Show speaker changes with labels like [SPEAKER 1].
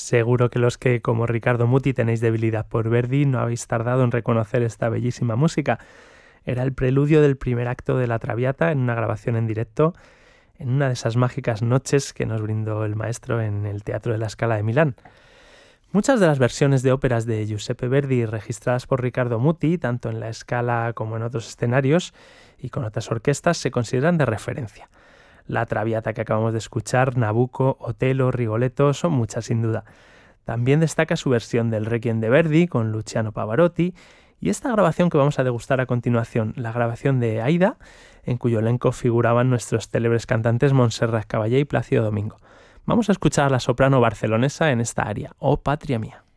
[SPEAKER 1] Seguro que los que, como Riccardo Muti, tenéis debilidad por Verdi, no habéis tardado en reconocer esta bellísima música. Era el preludio del primer acto de La Traviata en una grabación en directo, en una de esas mágicas noches que nos brindó el maestro en el Teatro de la Scala de Milán. Muchas de las versiones de óperas de Giuseppe Verdi registradas por Riccardo Muti, tanto en la Scala como en otros escenarios y con otras orquestas, se consideran de referencia. La Traviata que acabamos de escuchar, Nabucco, Otello, Rigoletto, son muchas sin duda. También destaca su versión del Requiem de Verdi con Luciano Pavarotti y esta grabación que vamos a degustar a continuación, la grabación de Aida, en cuyo elenco figuraban nuestros célebres cantantes Montserrat Caballé y Plácido Domingo. Vamos a escuchar a la soprano barcelonesa en esta aria, Oh Patria Mía.